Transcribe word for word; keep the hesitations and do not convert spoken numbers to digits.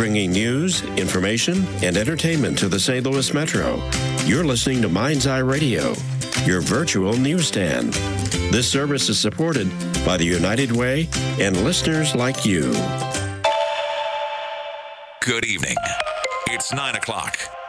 bringing news, information, and entertainment to the Saint Louis Metro. You're listening to Mind's Eye Radio, your virtual newsstand. This service is supported by the United Way and listeners like you. Good evening. It's nine o'clock.